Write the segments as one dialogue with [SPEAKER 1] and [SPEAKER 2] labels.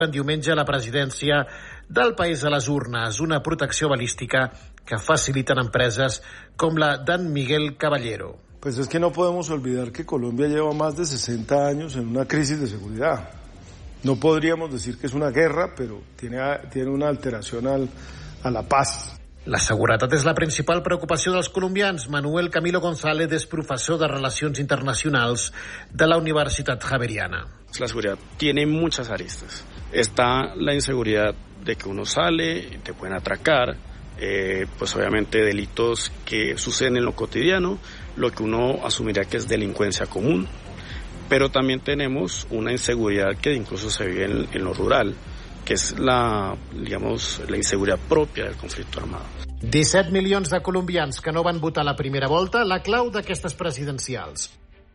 [SPEAKER 1] diumenge la presidència del país a les urnes, una protecció balística que faciliten empreses com la d'en Miguel Caballero.
[SPEAKER 2] Pues es que no podemos olvidar que Colombia lleva más de 60 años en una crisis de seguridad. No podríamos decir que es una guerra, pero tiene una alteración a la paz.
[SPEAKER 1] La seguretat és la principal preocupació dels colombians. Manuel Camilo González és professor de Relacions Internacionals de la Universitat Javeriana.
[SPEAKER 3] La seguridad tiene muchas aristas. Está la inseguridad de que uno sale, te pueden atracar, pues obviamente delitos que suceden en lo cotidiano, lo que uno asumiría que es delincuencia común, pero también tenemos una inseguridad que incluso se vive en lo rural, que és la inseguridad propia del conflicto armado.
[SPEAKER 1] 17 milions de colombians que no van votar la primera volta, la clau d'aquestes presidencials.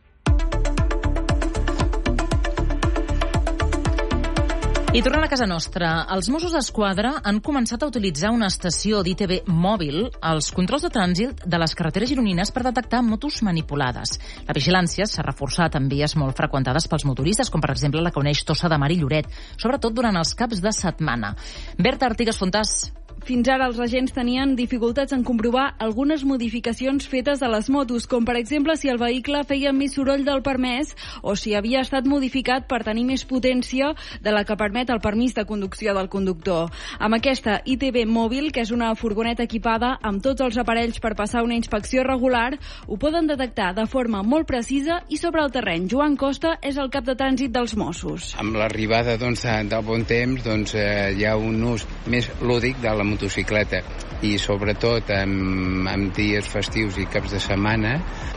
[SPEAKER 4] I tornant a casa nostra, els Mossos d'Esquadra han començat a utilitzar una estació d'ITV mòbil als controls de trànsit de les carreteres gironines per detectar motos manipulades. La vigilància s'ha reforçat en vies molt freqüentades pels motoristes, com per exemple la que uneix Tossa de Mar i Lloret, sobretot durant els caps de setmana. Berta Artigas Fontàs.
[SPEAKER 5] Fins ara els agents tenien dificultats en comprovar algunes modificacions fetes a les motos, com per exemple si el vehicle feia més soroll del permès o si havia estat modificat per tenir més potència de la que permet el permís de conducció del conductor. Amb aquesta ITV mòbil, que és una furgoneta equipada amb tots els aparells per passar una inspecció regular, ho poden detectar de forma molt precisa i sobre el terreny. Joan Costa és el cap de trànsit dels Mossos.
[SPEAKER 6] Amb l'arribada del bon temps hi ha un ús més lúdic de la motocicleta i sobretot en dies festius i caps de setmana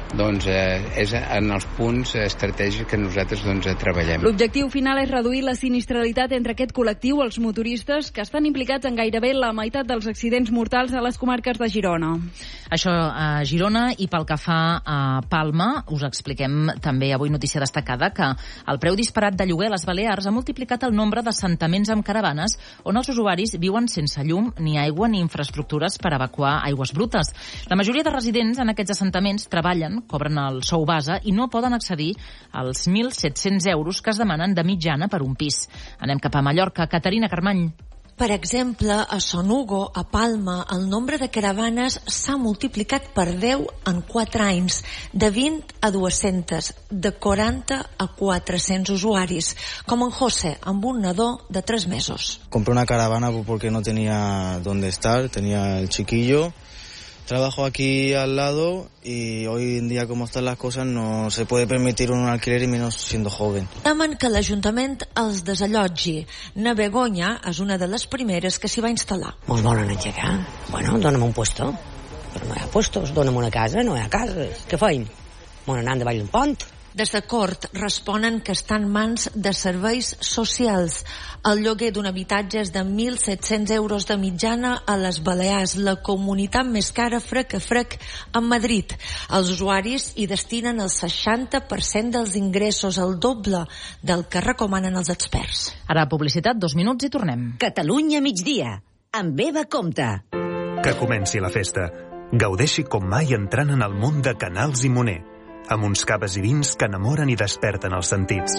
[SPEAKER 6] és en els punts estratègics que nosaltres treballem.
[SPEAKER 5] L'objectiu final és reduir la sinistralitat entre aquest col·lectiu, els motoristes, que estan implicats en gairebé la meitat dels accidents mortals a les comarques de Girona.
[SPEAKER 4] Això a Girona, i pel que fa a Palma, us expliquem també avui notícia destacada que el preu disparat de lloguer a les Balears ha multiplicat el nombre d'assentaments amb caravanes on els usuaris viuen sense llum, ni aigua ni infraestructures per evacuar aigües brutes. La majoria de residents en aquests assentaments treballen, cobren el sou base i no poden accedir als 1.700 euros que es demanen de mitjana per un pis. Anem cap a Mallorca. Caterina Carmany.
[SPEAKER 7] Per exemple, a Son Hugo, a Palma, el nombre de caravanes s'ha multiplicat per 10 en 4 anys, de 20 a 200, de 40 a 400 usuaris, com en José, amb un nadó de 3 mesos.
[SPEAKER 8] Compré una caravana porque no tenía dónde estar, tenía el chiquillo. Trabajo aquí al lado y hoy en día, como están las cosas, no se puede permitir un alquiler y menos siendo joven.
[SPEAKER 7] Temen que l'Ajuntament els desallotgi. Na Begoña és una de les primeres que s'hi va instal·lar.
[SPEAKER 9] Mos volen aixecar. Bueno, dóna'm un puesto. Però no hi ha puestos. Dóna'm una casa, no hi ha cases. Què feim? Bueno, anant davall d'un pont.
[SPEAKER 7] Des de Cort responen que està en mans de serveis socials. El lloguer d'un habitatge és de 1.700 euros de mitjana a les Balears, la comunitat més cara frec a frec en Madrid. Els usuaris hi destinen el 60% dels ingressos, el doble del que recomanen els experts.
[SPEAKER 4] Ara publicitat, 2 minuts i tornem.
[SPEAKER 10] Catalunya migdia, amb Eva Compte.
[SPEAKER 11] Que comenci la festa. Gaudeixi com mai entrant en el món de Canals i Moner, amb uns caves i vins que enamoren i desperten els sentits.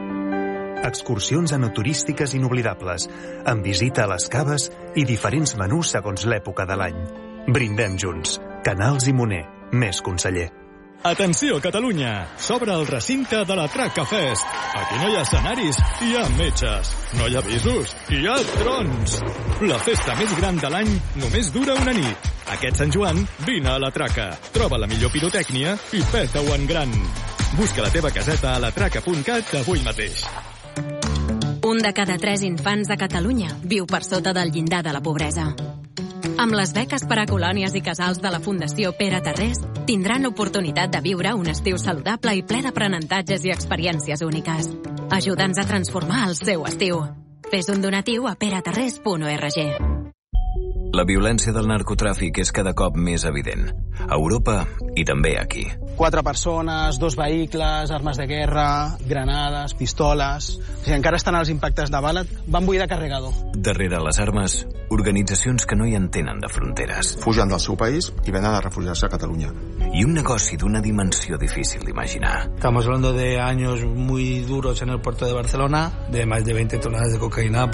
[SPEAKER 11] Excursions enoturístiques inoblidables, amb visita a les caves i diferents menús segons l'època de l'any. Brindem junts. Canals i Moner. Més conseller.
[SPEAKER 12] Atenció, Catalunya! S'obre el recinte de la Traca Fest. Aquí no hi ha escenaris, hi ha metges. No hi ha avisos, hi ha trons. La festa més gran de l'any només dura una nit. Aquest Sant Joan, vine a la Traca. Troba la millor pirotècnia i peta-ho en gran. Busca la teva caseta a latraca.cat avui mateix.
[SPEAKER 13] Un de cada 3 infants de Catalunya viu per sota del llindar de la pobresa. Amb les beques per a colònies i casals de la Fundació Pere Tarrés, tindran l'oportunitat de viure un estiu saludable i ple d'aprenentatges i experiències úniques. Ajuda'ns a transformar el seu estiu. Fes un donatiu a peratarrés.org.
[SPEAKER 14] La violència del narcotràfic és cada cop més evident. A Europa i també aquí.
[SPEAKER 15] 4 persones, 2 vehicles, armes de guerra, granades, pistoles... O sigui, encara estan els impactes de bala. Van buidar carregador.
[SPEAKER 14] Darrere les armes, organitzacions que no hi entenen de fronteres.
[SPEAKER 16] Fugen del seu país y ven a refugiarse a Cataluña.
[SPEAKER 14] I un negoci d'una dimensió difícil d'imaginar.
[SPEAKER 17] Estamos hablando de años muy duros en el puerto de Barcelona, de más de 20 toneladas de cocaína